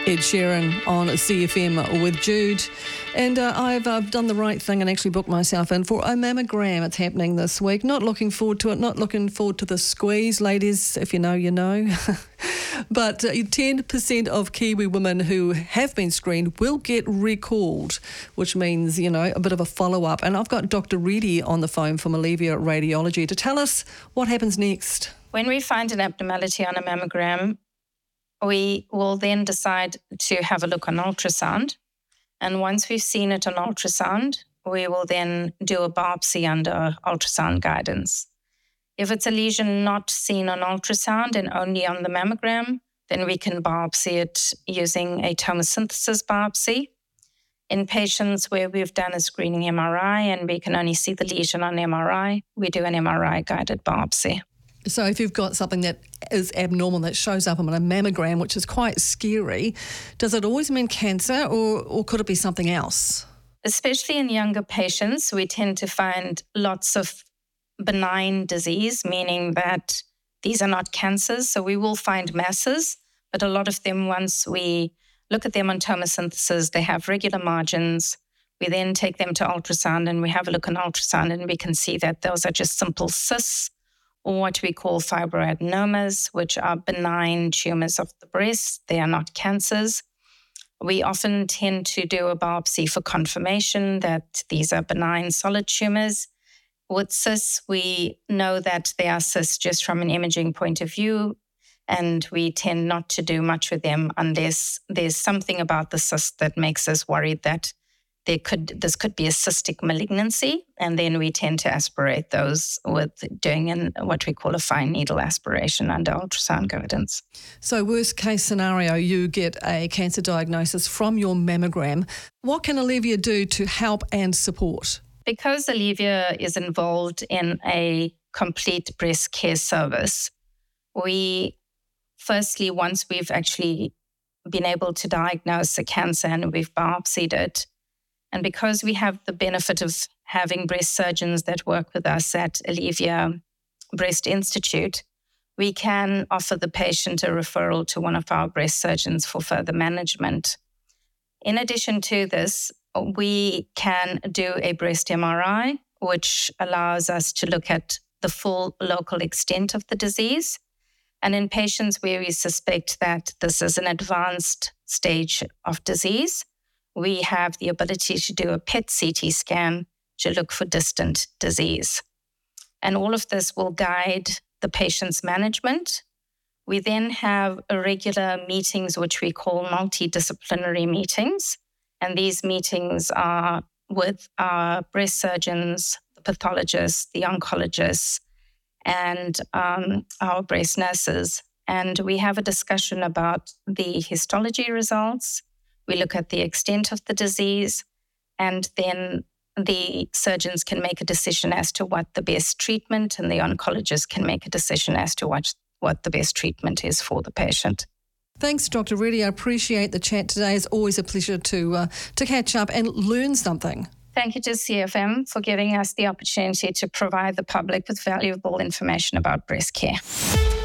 Ed Sheeran on CFM with Jude. And I've done the right thing and actually booked myself in for a mammogram. It's happening this week. Not looking forward to it. Not looking forward to the squeeze, ladies. If you know, you know. But 10% of Kiwi women who have been screened will get recalled, which means, you know, a bit of a follow-up. And I've got Dr. Reddy on the phone from Allevia Radiology to tell us what happens next. When we find an abnormality on a mammogram, we will then decide to have a look on ultrasound. And once we've seen it on ultrasound, we will then do a biopsy under ultrasound guidance. If it's a lesion not seen on ultrasound and only on the mammogram, then we can biopsy it using a tomosynthesis biopsy. In patients where we've done a screening MRI and we can only see the lesion on MRI, we do an MRI-guided biopsy. So if you've got something that is abnormal that shows up on a mammogram, which is quite scary, does it always mean cancer or could it be something else? Especially in younger patients, we tend to find lots of benign disease, meaning that these are not cancers. So we will find masses, but a lot of them, once we look at them on tomosynthesis, they have regular margins. We then take them to ultrasound and we have a look on ultrasound and we can see that those are just simple cysts, or what we call fibroadenomas, which are benign tumors of the breast. They are not cancers. We often tend to do a biopsy for confirmation that these are benign solid tumors. With cysts, we know that they are cysts just from an imaging point of view, and we tend not to do much with them unless there's something about the cyst that makes us worried that this could be a cystic malignancy, and then we tend to aspirate those with doing what we call a fine needle aspiration under ultrasound guidance. So worst case scenario, you get a cancer diagnosis from your mammogram. What can Allevia do to help and support? Because Allevia is involved in a complete breast care service, we firstly, once we've actually been able to diagnose a cancer and we've biopsied it, and because we have the benefit of having breast surgeons that work with us at Allevia Breast Institute, we can offer the patient a referral to one of our breast surgeons for further management. In addition to this, we can do a breast MRI, which allows us to look at the full local extent of the disease. And in patients where we suspect that this is an advanced stage of disease, we have the ability to do a PET-CT scan to look for distant disease. And all of this will guide the patient's management. We then have regular meetings, which we call multidisciplinary meetings. And these meetings are with our breast surgeons, the pathologists, the oncologists, and our breast nurses. And we have a discussion about the histology results. We look at the extent of the disease, and then the surgeons can make a decision as to what the best treatment, and the oncologist can make a decision as to what the best treatment is for the patient. Thanks, Dr. Reddy. I appreciate the chat today. It's always a pleasure to catch up and learn something. Thank you to CFM for giving us the opportunity to provide the public with valuable information about breast care.